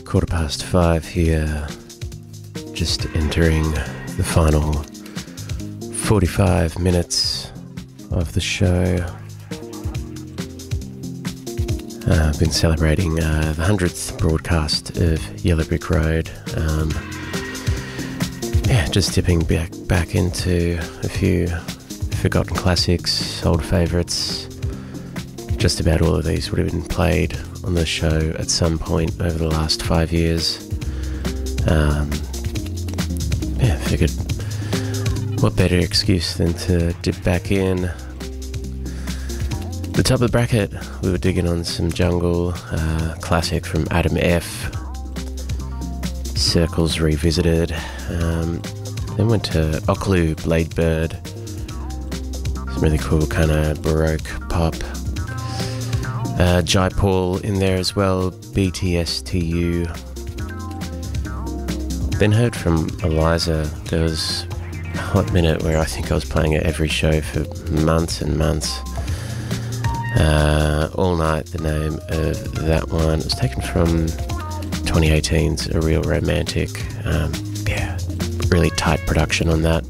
5:15 here, just entering the final 45 minutes of the show. I've been celebrating the 100th broadcast of Yellow Brick Road. Just dipping back into a few forgotten classics, old favourites. Just about all of these would have been played on the show at some point over the last 5 years. Figured what better excuse than to dip back in. The top of the bracket, we were digging on some jungle, classic from Adam F. Circles Revisited. Then went to Oklu, Bladebird. Some really cool kind of Baroque pop. Jai Paul in there as well, BTSTU. Then heard from Eliza. There was a hot minute where I think I was playing at every show for months and months. All Night, the name of that one. It was taken from 2018's A Real Romantic. Really tight production on that.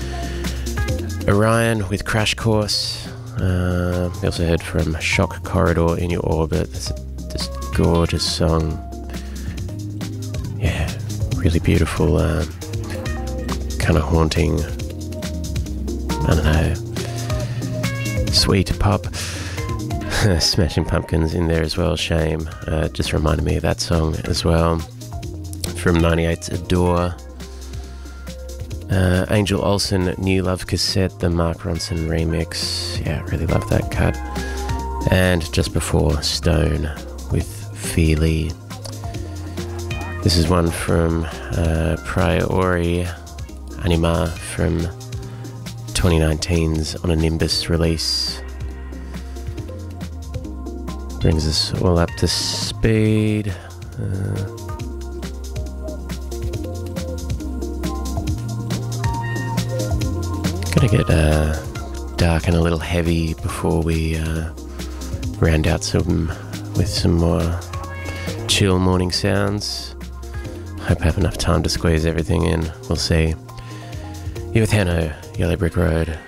Orion with Crash Course. We also heard from Shock Corridor, In Your Orbit. That's this gorgeous song. Yeah, really beautiful, kind of haunting, I don't know, sweet pop. Smashing Pumpkins in there as well, Shame. Just reminded me of that song as well. From 98's Adore. Angel Olsen, New Love cassette, the Mark Ronson remix. Yeah, really love that cut. And just before, Stone with Feely. This is one from Priori Anima from 2019's On a Nimbus release. Brings us all up to speed. Gonna get dark and a little heavy before we round out with some more chill morning sounds. Hope I have enough time to squeeze everything in. We'll see. You're with Hanno, Yellow Brick Road.